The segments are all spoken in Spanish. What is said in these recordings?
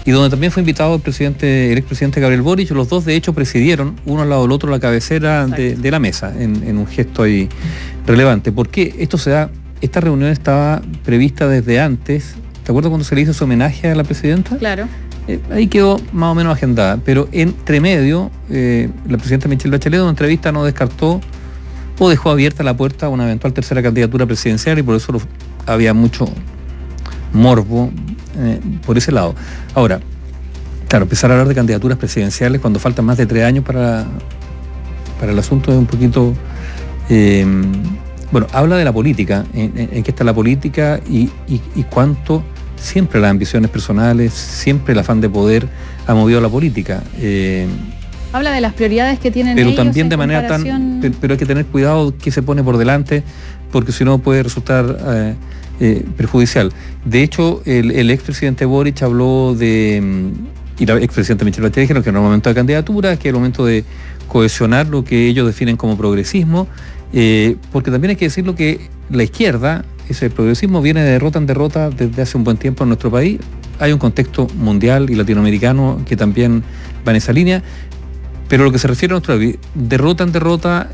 y donde también fue invitado el expresidente Gabriel Boric. Los dos de hecho presidieron, uno al lado del otro, la cabecera de la mesa, en un gesto ahí relevante. ¿Por qué esto se da? Esta reunión estaba prevista desde antes. ¿Te acuerdas cuando se le hizo ese homenaje a la presidenta? Claro. Ahí quedó más o menos agendada, pero entre medio, la presidenta Michelle Bachelet en una entrevista no descartó o dejó abierta la puerta a una eventual tercera candidatura presidencial, y por eso había mucho morbo por ese lado. Ahora, claro, empezar a hablar de candidaturas presidenciales cuando faltan más de 3 años para el asunto es un poquito... bueno, habla de la política, en qué está la política y cuánto siempre las ambiciones personales, siempre el afán de poder ha movido a la política. Habla de las prioridades que tienen pero ellos también de manera comparación... pero hay que tener cuidado qué se pone por delante, porque si no puede resultar perjudicial. De hecho, el expresidente Boric habló y la expresidenta Michelle Bachelet dijeron que no era el momento de candidatura, que era el momento de cohesionar lo que ellos definen como progresismo, porque también hay que decirlo que la izquierda, ese progresismo viene de derrota en derrota desde hace un buen tiempo en nuestro país. Hay un contexto mundial y latinoamericano que también va en esa línea, pero lo que se refiere a nuestro país, derrota en derrota,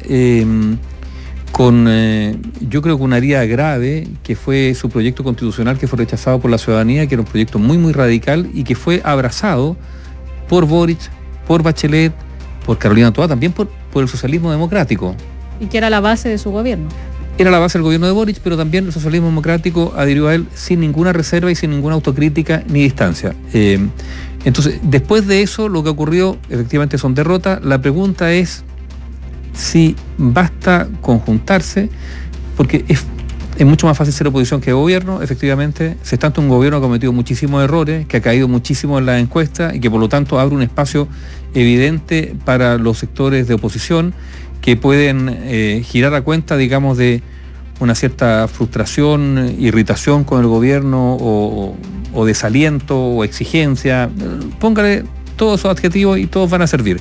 con yo creo que una herida grave, que fue su proyecto constitucional, que fue rechazado por la ciudadanía, que era un proyecto muy muy radical y que fue abrazado por Boric, por Bachelet, por Carolina Toá, también por el socialismo democrático. Y que era la base de su gobierno. Era la base del gobierno de Boric, pero también el socialismo democrático adhirió a él sin ninguna reserva y sin ninguna autocrítica ni distancia. Entonces, después de eso, lo que ocurrió efectivamente son derrotas. La pregunta es si basta conjuntarse, porque es mucho más fácil ser oposición que gobierno. Efectivamente, se está ante un gobierno que ha cometido muchísimos errores, que ha caído muchísimo en la encuesta y que por lo tanto abre un espacio evidente para los sectores de oposición que pueden girar a cuenta, digamos, de una cierta frustración, irritación con el gobierno o desaliento o exigencia. Póngale todos esos adjetivos y todos van a servir.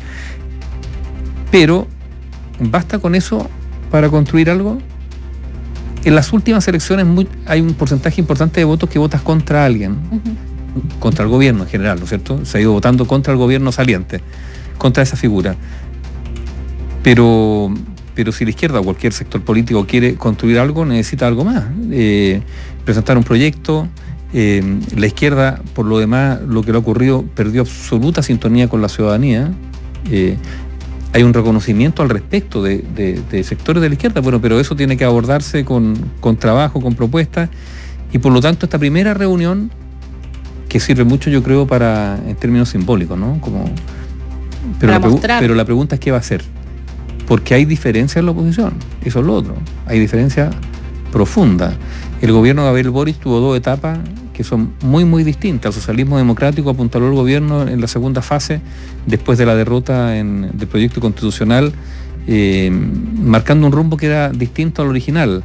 Pero, ¿basta con eso para construir algo? En las últimas elecciones hay un porcentaje importante de votos que votas contra alguien, contra el gobierno en general, ¿no es cierto? Se ha ido votando contra el gobierno saliente, contra esa figura. Pero si la izquierda o cualquier sector político quiere construir algo, necesita algo más. Presentar un proyecto. La izquierda, por lo demás, lo que le ha ocurrido, perdió absoluta sintonía con la ciudadanía. Hay un reconocimiento al respecto de sectores de la izquierda, bueno, pero eso tiene que abordarse con trabajo, con propuestas, y por lo tanto esta primera reunión, que sirve mucho, yo creo, en términos simbólicos, ¿no? Pero la pregunta es qué va a hacer. Porque hay diferencias en la oposición, eso es lo otro, hay diferencias profundas. El gobierno de Gabriel Boric tuvo 2 etapas que son muy muy distintas. El socialismo democrático apuntaló el gobierno en la segunda fase, después de la derrota del proyecto constitucional, marcando un rumbo que era distinto al original.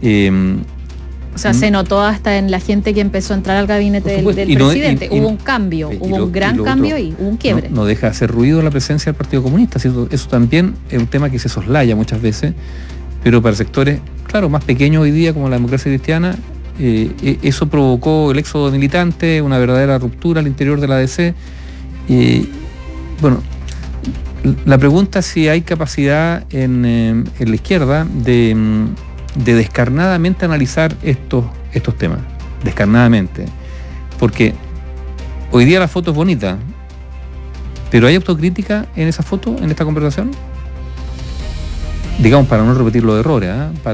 O sea, se notó hasta en la gente que empezó a entrar al gabinete del presidente. Hubo un cambio, hubo un gran cambio y hubo un quiebre. No deja de hacer ruido la presencia del Partido Comunista. Eso también es un tema que se soslaya muchas veces, pero para sectores, claro, más pequeños hoy día, como la democracia cristiana, eso provocó el éxodo militante, una verdadera ruptura al interior de la ADC. Bueno, la pregunta es si hay capacidad en la izquierda de descarnadamente analizar estos temas, descarnadamente, porque hoy día la foto es bonita, pero ¿hay autocrítica en esa foto, en esta conversación? Digamos, para no repetir los errores,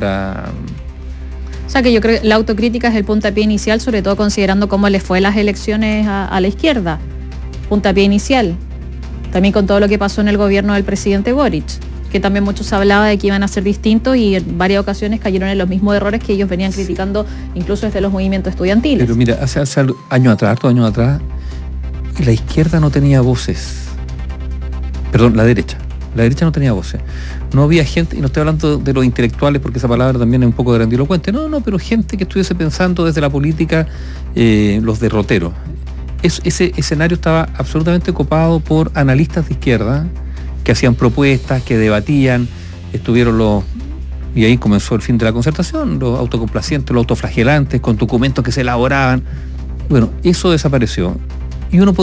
O sea, que yo creo que la autocrítica es el puntapié inicial, sobre todo considerando cómo le fue las elecciones a la izquierda. Puntapié inicial. También con todo lo que pasó en el gobierno del presidente Boric, que también muchos hablaba de que iban a ser distintos y en varias ocasiones cayeron en los mismos errores que ellos venían criticando, incluso desde los movimientos estudiantiles. Pero mira, hace años atrás, la izquierda no tenía voces. Perdón, la derecha no tenía voces. No había gente, y no estoy hablando de los intelectuales porque esa palabra también es un poco grandilocuente, pero gente que estuviese pensando desde la política, los derroteros. Ese escenario estaba absolutamente copado por analistas de izquierda que hacían propuestas, que debatían, y ahí comenzó el fin de la concertación, los autocomplacientes, los autoflagelantes, con documentos que se elaboraban. Bueno, eso desapareció. Y uno